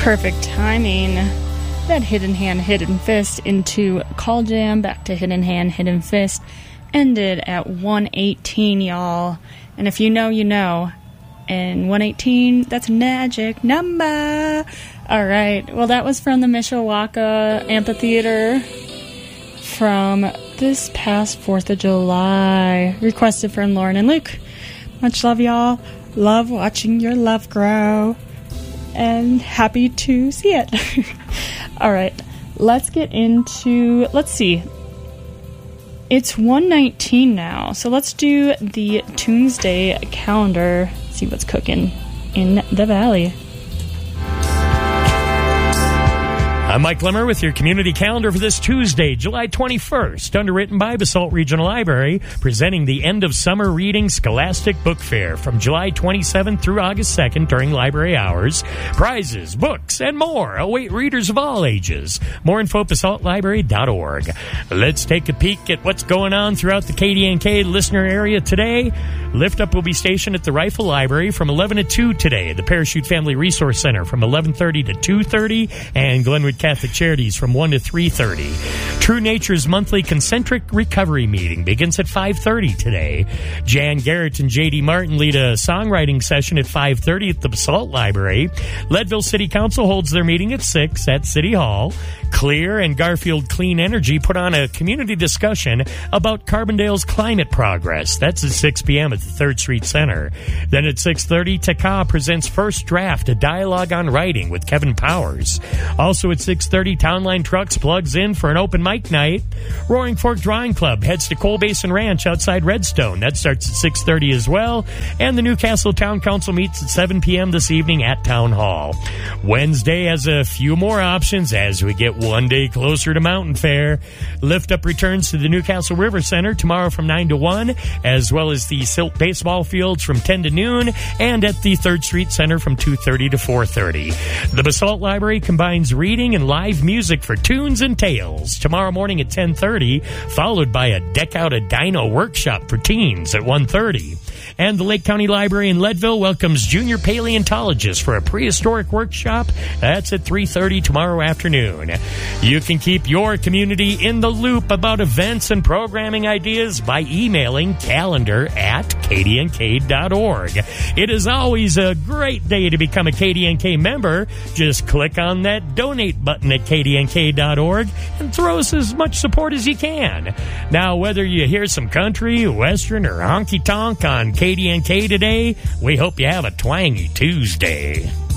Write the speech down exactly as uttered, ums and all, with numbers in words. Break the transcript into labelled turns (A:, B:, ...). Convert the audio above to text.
A: Perfect timing. That Hidden Hand, Hidden Fist into Call Jam, back to Hidden Hand, Hidden Fist, ended at one eighteen, y'all. And if you know, you know. And one eighteen, that's a magic number. All right. Well, that was from the Mishawaka Amphitheater from this past fourth of July. Requested from Lauren and Luke. Much love, y'all. Love watching your love grow. And happy to see it. All right. Let's get into... Let's see. It's one nineteen now. So let's do the Tuesday calendar. See what's cooking in the valley.
B: I'm Mike Lemmer with your community calendar for this Tuesday, July twenty-first, underwritten by Basalt Regional Library, presenting the end of summer reading Scholastic Book Fair from July twenty-seventh through August second during library hours. Prizes, books, and more await readers of all ages. More info at basalt library dot org. Let's take a peek at what's going on throughout the K D N K listener area today. Lift Up will be stationed at the Rifle Library from eleven to two today, the Parachute Family Resource Center from eleven thirty to two thirty, and Glenwood Catholic Charities from one to three thirty. True Nature's monthly concentric recovery meeting begins at five thirty today. Jan Garrett and J D Martin lead a songwriting session at five thirty at the Basalt Library. Leadville City Council holds their meeting at six at City Hall. Clear and Garfield Clean Energy put on a community discussion about Carbondale's climate progress. That's at six p.m. at the third Street Center. Then at six thirty, T C A presents First Draft, a dialogue on writing with Kevin Powers. Also at six thirty, Townline Trucks plugs in for an open mic night. Roaring Fork Drawing Club heads to Coal Basin Ranch outside Redstone. That starts at six thirty as well. And the Newcastle Town Council meets at seven p.m. this evening at Town Hall. Wednesday has a few more options as we get one day closer to Mountain Fair. Lift Up returns to the Newcastle River Center tomorrow from nine to one, as well as the Silt baseball fields from ten to noon, and at the third Street Center from two thirty to four thirty. The Basalt Library combines reading and live music for tunes and tales tomorrow morning at ten thirty, followed by a Deck Out a Dino workshop for teens at one thirty. And the Lake County Library in Leadville welcomes junior paleontologists for a prehistoric workshop. That's at three thirty tomorrow afternoon. You can keep your community in the loop about events and programming ideas by emailing calendar at k d n k dot org. It is always a great day to become a K D N K member. Just click on that donate button at k d n k dot org and throw us as much support as you can. Now, whether you hear some country, western, or honky-tonk on K D N K today, we hope you have a twangy Tuesday.